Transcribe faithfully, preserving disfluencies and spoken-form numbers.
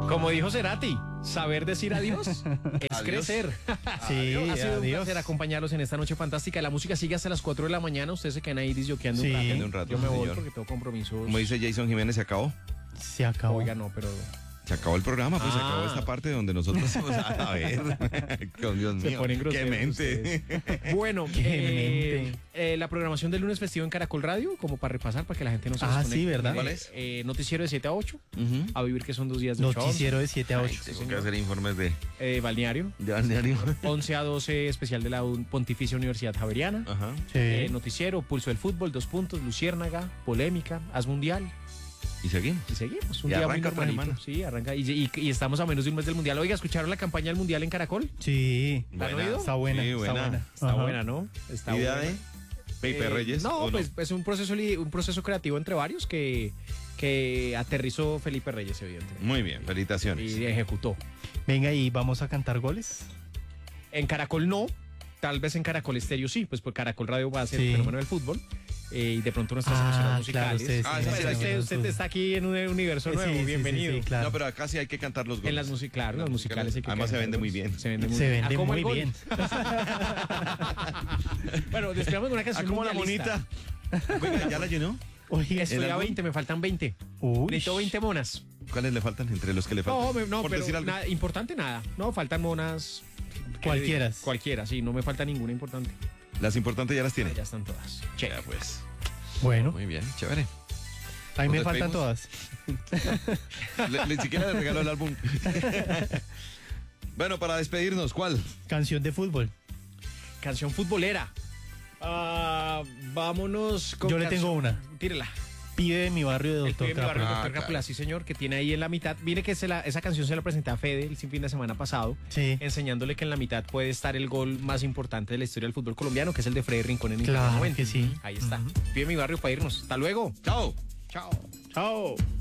Como dijo Cerati, saber decir adiós es Adiós. crecer. Sí, Ha sido un adiós. placer acompañarlos en esta noche fantástica. La música sigue hasta las cuatro de la mañana. Ustedes se quedan ahí disjoqueando Sí. un rato. Un rato, Yo me voy señor. porque tengo compromisos. Como dice Jason Jiménez, se acabó. Se acabó. Oiga, no, pero... Se acabó el programa, pues se Ah. acabó esta parte donde nosotros vamos a ver. Con Dios Se mío. ponen Qué groseros mente. ustedes. Bueno, Qué eh, mente. eh, la programación del lunes festivo en Caracol Radio, como para repasar, para que la gente no se Ah, desconecte. sí, ¿verdad? ¿Cuál es? Eh, noticiero de siete a ocho, Ujú. a vivir que son dos días de ocho a once. Noticiero de siete a Ay, ocho. tengo que hacer informes de, Eh, balneario, de balneario. once a doce, especial de la Un- Pontificia Universidad Javeriana. Ajá. Sí. Eh, noticiero, pulso del fútbol, dos puntos, Luciérnaga, polémica, haz mundial. Y seguimos. Y seguimos. Un Y día muy arranca otra normalito. semana. Sí, arranca. Y, y- y estamos a menos de un mes del mundial. Oiga, ¿escucharon la campaña del mundial en Caracol? Sí. ¿La han Buena. oído? Está buena, Sí, está buena. buena. Está Ajá. buena, ¿no? Está ¿Idea buena. de Pepe Eh, Reyes? No, ¿o pues es un proceso, li- un proceso creativo entre varios que, que aterrizó Felipe Reyes, evidentemente. Muy bien, felicitaciones. Y ejecutó. Venga, y vamos a cantar goles. En Caracol no, tal vez en Caracol Estéreo sí, pues por Caracol Radio va a ser Sí. el fenómeno del fútbol. eh, y de pronto nuestras Ah, emisoras claro, musicales. ustedes Ah, Ah, sí, pero sí, es sí, que sí, usted sí. está aquí en un universo nuevo, Sí, sí, bienvenido. sí, sí, claro. No, pero acá sí hay que cantar los goles. En las musicales, claro, en las musicales hay que Además se cantar vende muy los- bien. Se vende muy Se bien. vende ¿A cómo muy el gol? bien. Bueno, despegamos una Ah, canción como la mundialista. bonita. Oiga, ¿ya la llenó? Oiga, Estoy ¿El a álbum? veinte, me faltan veinte. uy. Necesito veinte monas. ¿Cuáles le faltan entre los que le faltan? No, me- no, Por pero decir algo. nada, importante nada. No, faltan monas. ¿qué le Cualquieras. digo? Cualquiera, sí, no me falta ninguna importante. Las importantes ya las tiene. Ya están todas. Che. Ya, pues. Bueno, Muy bien, chévere. a mí me ¿Nos faltan despedimos? todas. Le- Ni siquiera le regaló el álbum. Bueno, para despedirnos, ¿cuál? Canción de fútbol. Canción futbolera. Ah, vámonos con Yo le canción- tengo una. Tírela. Pibe de mi barrio de El Doctor pibe de mi barrio, Capra. Ah, Doctor claro. Cápula, sí señor, que tiene ahí en la mitad. Mire que se la- esa canción se la presenté a Fede el fin de semana pasado, Sí. enseñándole que en la mitad puede estar el gol más importante de la historia del fútbol colombiano, que es el de Freddy Rincón en Claro Inter noventa. que sí. Ahí está. Pibe de mi barrio para irnos. Hasta luego. Chao. Chao. Chao.